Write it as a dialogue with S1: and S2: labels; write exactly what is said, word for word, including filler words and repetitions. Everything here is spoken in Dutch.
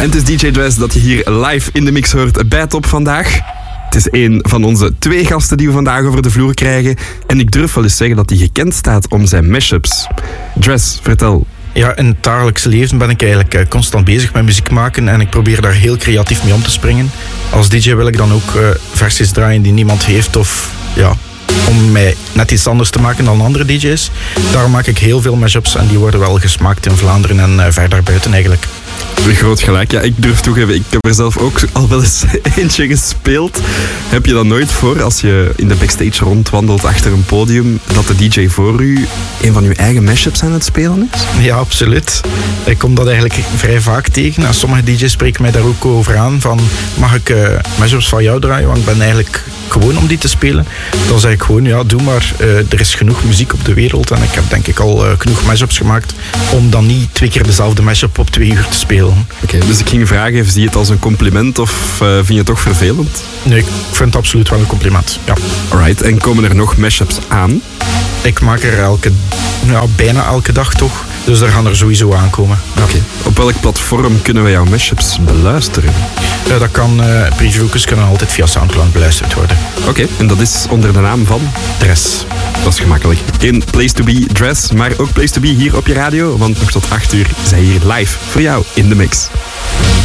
S1: En het is D J Dress dat je hier live in de mix hoort bij Top vandaag. Het is een van onze twee gasten die we vandaag over de vloer krijgen. En ik durf wel eens zeggen dat hij gekend staat om zijn mashups. Dress, vertel.
S2: Ja, in het dagelijks leven ben ik eigenlijk constant bezig met muziek maken en ik probeer daar heel creatief mee om te springen. Als D J wil ik dan ook uh, versies draaien die niemand heeft of ja, om mij net iets anders te maken dan andere D J's. Daarom maak ik heel veel mashups en die worden wel gesmaakt in Vlaanderen en uh, ver daarbuiten eigenlijk.
S1: Groot gelijk. Ja, ik durf toegeven, ik heb er zelf ook al wel eens eentje gespeeld. Heb je dat nooit voor, als je in de backstage rondwandelt achter een podium, dat de D J voor u een van uw eigen mashups aan het spelen is?
S2: Ja, absoluut. Ik kom dat eigenlijk vrij vaak tegen. En sommige D J's spreken mij daar ook over aan van, mag ik uh, mashups van jou draaien? Want ik ben eigenlijk gewoon om die te spelen. Dan zeg ik gewoon, ja, doe maar. Uh, er is genoeg muziek op de wereld en ik heb denk ik al uh, genoeg mashups gemaakt om dan niet twee keer dezelfde mashup op twee uur te spelen.
S1: Oké, okay, dus ik ging vragen, zie je het als een compliment of uh, vind je het toch vervelend?
S2: Nee, ik vind het absoluut wel een compliment, ja.
S1: Alright, en komen er nog mashups aan?
S2: Ik maak er elke, ja, bijna elke dag toch, dus daar gaan er sowieso aankomen.
S1: Oké, okay. Op welk platform kunnen we jouw mashups beluisteren?
S2: Ja, dat kan, uh, previews kunnen altijd via Soundcloud beluisterd worden.
S1: Oké, okay, en dat is onder de naam van?
S2: Dress.
S1: Dat is gemakkelijk. Geen Place to Be Dress, maar ook Place to Be hier op je radio, want nog tot acht uur zijn hier live voor jou in de mix.